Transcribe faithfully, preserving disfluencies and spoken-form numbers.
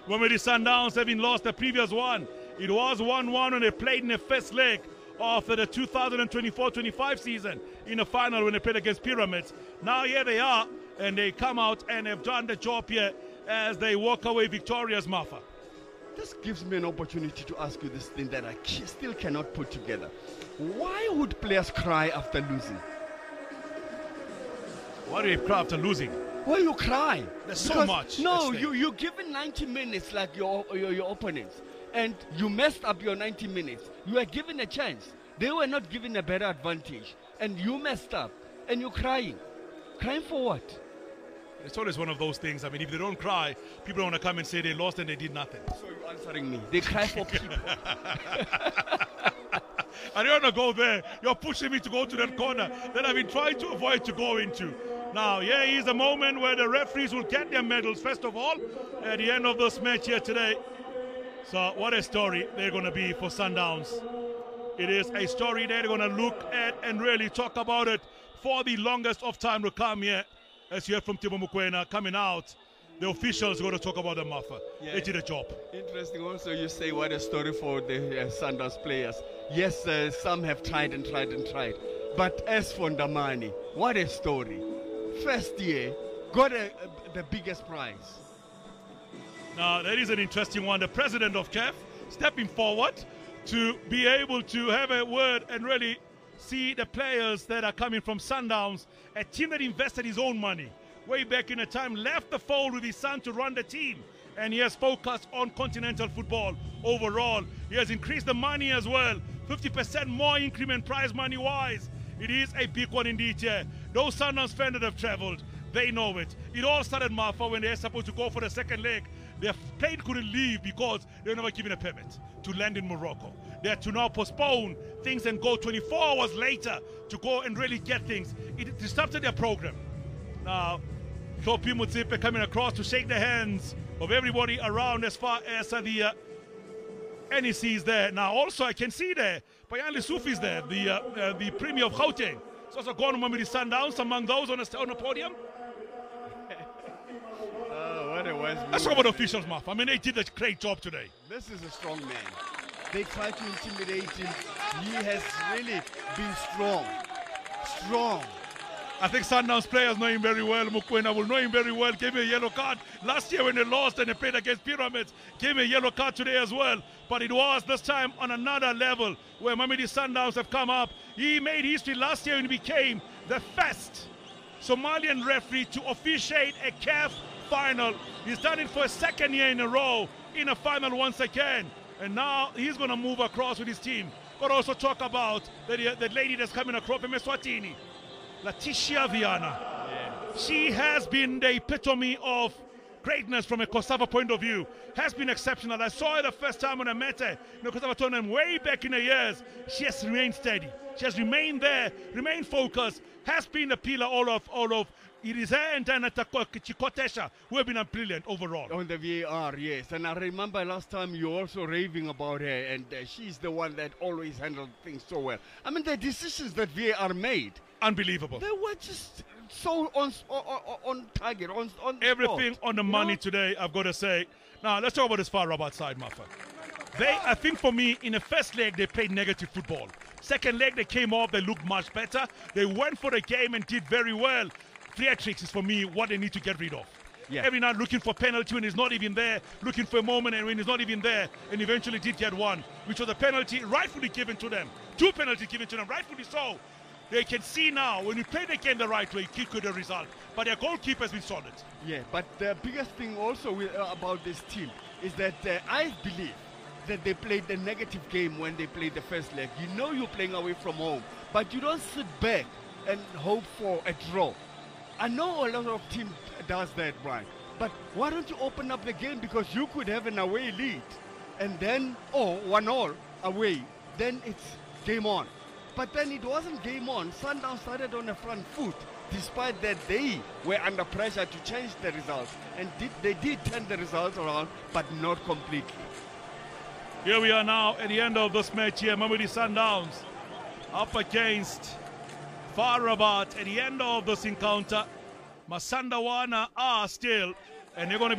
Mamelodi Sundowns having lost the previous one. It was one one when they played in the first leg of the two thousand twenty-four twenty-five season in the final when they played against Pyramids. Now here they are, and they come out and have done the job here as they walk away victorious, Mafa. This gives me an opportunity to ask you this thing that I still cannot put together. Why would players cry after losing? Why do they cry after losing? Well, you cry. There's because, so much. No, you, you're given ninety minutes like your, your, your opponents. And you messed up your ninety minutes. You were given a chance. They were not given a better advantage. And you messed up. And you're crying. Crying for what? It's always one of those things. I mean, if they don't cry, people don't want to come and say they lost and they did nothing. So you're answering me. They cry for people. I don't want to go there. You're pushing me to go to that corner that I've been trying to avoid to go into. Now, here is a moment where the referees will get their medals, first of all, at the end of this match here today. So, what a story they're going to be for Sundowns. It is a story they're going to look at and really talk about it for the longest of time to come here. As you heard from Timo Mokoena coming out, the officials are going to talk about the Mafa. Yeah. They did a job. Interesting also you say what a story for the uh, Sundowns players. Yes, uh, some have tried and tried and tried. But as for Ndamani, what a story. First year, got a, a, the biggest prize. Now, that is an interesting one. The president of C A F stepping forward to be able to have a word and really see the players that are coming from Sundowns, a team that invested his own money way back in the time, left the fold with his son to run the team, and he has focused on continental football overall. He has increased the money as well, fifty percent more increment prize money-wise. It is a big one indeed here. Those Sundowns fans that have traveled, they know it. It all started, Mafa, when they were supposed to go for the second leg. Their plane couldn't leave because they were never given a permit to land in Morocco. They had to now postpone things and go twenty-four hours later to go and really get things. It disrupted their program. Now, Hlopi Motsepe coming across to shake the hands of everybody around as far as uh, the uh, N E C is there. Now, also, I can see there, Payane Lesufi is there, the, uh, uh, the Premier of Gauteng. It's also gone with the Sundowns among those on the, on the podium. Let's talk about officials, Maf. I mean, they did a great job today. This is a strong man. They tried to intimidate him. He has really been strong. Strong. I think Sundowns players know him very well. Mokoena will know him very well. Gave me a yellow card last year when they lost and they played against Pyramids. Gave me a yellow card today as well. But it was this time on another level where Mamelodi Sundowns have come up. He made history last year when he became the first Somalian referee to officiate a C A F final. He's done it for a second year in a row in a final once again. And now he's going to move across with his team. But also talk about the, the lady that's coming across from Eswatini, Letitia Viana. Yeah. She has been the epitome of greatness from a COSAFA point of view. Has been exceptional. I saw her the first time when I met her in the COSAFA tournament way back in the years. She has remained steady. She has remained there, remained focused, has been a pillar all of all of it is her and Anata Chikotesha who have been brilliant overall. On the V A R, yes. And I remember last time you were also raving about her, and uh, she's the one that always handled things so well. I mean, the decisions that V A R made, unbelievable. They were just so on on, on target, on, on everything spot. on the money know? Today, I've got to say. Now, let's talk about this far Rabat side, Mafa. They, I think for me, in the first leg, they played negative football. Second leg, they came off, they looked much better. They went for the game and did very well. Theatrics is for me what they need to get rid of. Yeah. Every night looking for penalty when he's not even there, looking for a moment and when he's not even there, and eventually did get one, which was a penalty rightfully given to them. Two penalties given to them, rightfully so. They can see now when you play the game the right way, kick with the result. But their goalkeeper has been solid. Yeah, but the biggest thing also with, uh, about this team is that uh, I believe that they played the negative game when they played the first leg. You know you're playing away from home, but you don't sit back and hope for a draw. I know a lot of teams does that, right? But why don't you open up the game, because you could have an away lead and then, oh, one all away, then it's game on. But then it wasn't game on. Sundowns started on the front foot, despite that they were under pressure to change the results. And did, they did turn the results around, but not completely. Here we are now at the end of this match here. Mamelodi Sundowns up against Far Rabat at the end of this encounter. Masandawana are still, and they're going to be